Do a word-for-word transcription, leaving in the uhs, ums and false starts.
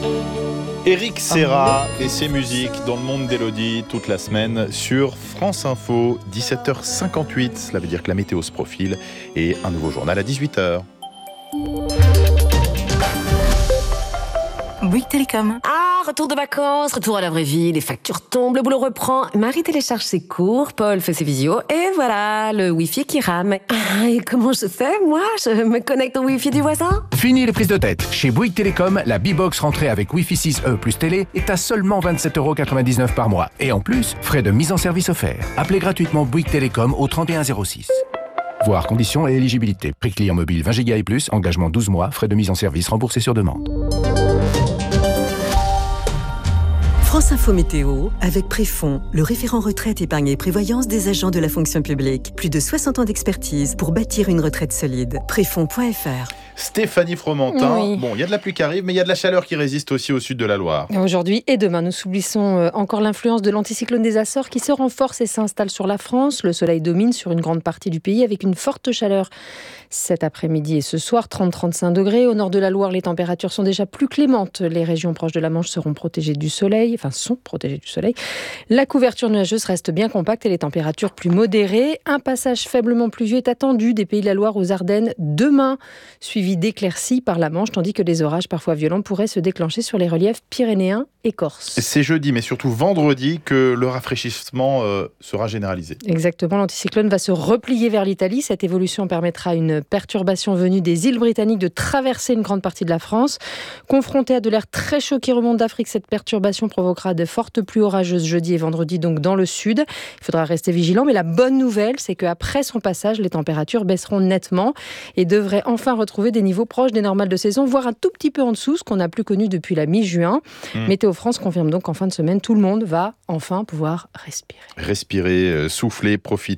Eric Serra et ses musiques dans le monde d'Élodie toute la semaine sur France Info, dix-sept heures cinquante-huit. Cela veut dire que la météo se profile et un nouveau journal à dixhuit heures. Bouygues Télécom. Ah, retour de vacances, retour à la vraie vie, les factures tombent, le boulot reprend. Marie télécharge ses cours, Paul fait ses visios, et voilà, le Wi-Fi qui rame. Ah, et comment je fais, moi? Je me connecte au Wi-Fi du voisin? Fini les prises de tête. Chez Bouygues Télécom, la B-Box rentrée avec Wi-Fi six E plus télé est à seulement vingt-sept euros quatre-vingt-dix-neuf par mois. Et en plus, frais de mise en service offerts. Appelez gratuitement Bouygues Télécom au trente et un zéro six. Voir conditions et éligibilité. Prix client mobile vingt giga et plus, engagement douze mois, frais de mise en service remboursés sur demande. France Info Météo, avec Préfond, le référent retraite, épargne et prévoyance des agents de la fonction publique. Plus de soixante ans d'expertise pour bâtir une retraite solide. Préfond point F R. Stéphanie Fromentin, Oui. bon, il y a de la pluie qui arrive, mais il y a de la chaleur qui résiste aussi au sud de la Loire. Aujourd'hui et demain, nous subissons encore l'influence de l'anticyclone des Açores qui se renforce et s'installe sur la France. Le soleil domine sur une grande partie du pays avec une forte chaleur cet après-midi et ce soir, trente à trente-cinq degrés. Au nord de la Loire, les températures sont déjà plus clémentes. Les régions proches de la Manche seront protégées du soleil, enfin sont protégées du soleil. La couverture nuageuse reste bien compacte et les températures plus modérées. Un passage faiblement pluvieux est attendu des Pays de la Loire aux Ardennes demain, suivi d'éclaircies par la Manche, tandis que des orages parfois violents pourraient se déclencher sur les reliefs pyrénéens et corses. C'est jeudi, mais surtout vendredi, que le rafraîchissement euh, sera généralisé. Exactement, l'anticyclone va se replier vers l'Italie. Cette évolution permettra à une perturbation venue des îles britanniques de traverser une grande partie de la France. Confrontée à de l'air très chaud qui remonte d'Afrique, cette perturbation provoquera de fortes pluies orageuses jeudi et vendredi, donc dans le sud. Il faudra rester vigilant, mais la bonne nouvelle, c'est qu'après son passage, les températures baisseront nettement et devraient enfin retrouver des niveaux proches des normales de saison, voire un tout petit peu en dessous, ce qu'on n'a plus connu depuis la mi-juin. Mmh. Météo France confirme donc qu'en fin de semaine, tout le monde va enfin pouvoir respirer. Respirer, euh, souffler, profiter